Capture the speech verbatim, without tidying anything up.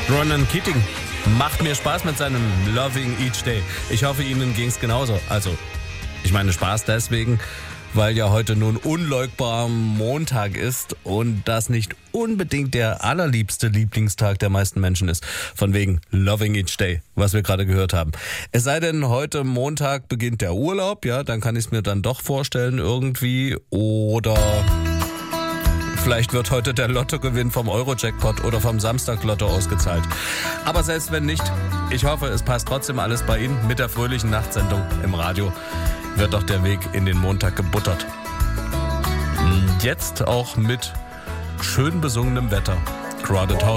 Ronan Keating macht mir Spaß mit seinem Loving Each Day. Ich hoffe, Ihnen ging's genauso. Also, ich meine Spaß deswegen, weil ja heute nun unleugbar Montag ist und das nicht unbedingt der allerliebste Lieblingstag der meisten Menschen ist. Von wegen Loving Each Day, was wir gerade gehört haben. Es sei denn, heute Montag beginnt der Urlaub, ja, dann kann ich es mir dann doch vorstellen irgendwie. Oder vielleicht wird heute der Lottogewinn vom Euro-Jackpot oder vom Samstag-Lotto ausgezahlt. Aber selbst wenn nicht, ich hoffe, es passt trotzdem alles bei Ihnen. Mit der fröhlichen Nachtsendung im Radio wird doch der Weg in den Montag gebuttert. Jetzt auch mit schön besungenem Wetter. Crowded House.